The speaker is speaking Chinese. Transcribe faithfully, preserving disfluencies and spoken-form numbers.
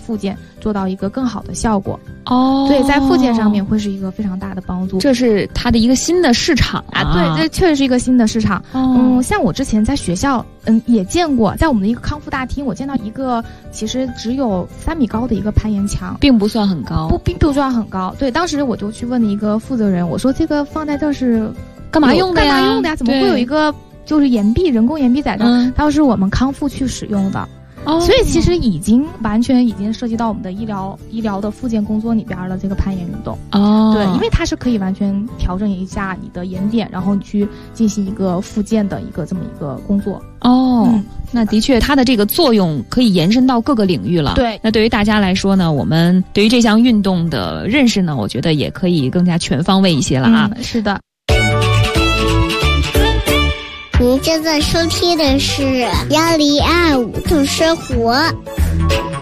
复健做到一个更好的效果。 哦， 对，在复健上面会是一个非常大的帮助。 这是它的一个新的市场 啊, 啊，对，这确实是一个新的市场。 哦、 嗯，像我之前在学校，嗯，也见过，在我们的一个康复大厅，我见到一个其实只有三米高的一个攀岩墙， 并不算很高， 不，并不算很高。对，当时我就去问了一个负责人，我说这个放在这是干嘛用的呀？ 干嘛用的呀？怎么会有一个就是岩壁，人工岩壁在这？嗯、他说是我们康复去使用的。哦，所以其实已经完全已经涉及到我们的医疗医疗的复健工作里边了，这个攀岩运动。 哦， 对，因为它是可以完全调整一下你的岩点，然后你去进行一个复健的一个这么一个工作。 哦、嗯，那的确它的这个作用可以延伸到各个领域了。 对， 那对于大家来说呢，我们对于这项运动的认识呢，我觉得也可以更加全方位一些了啊。 嗯、是的。 您正在收听的是幺零二五吐生活。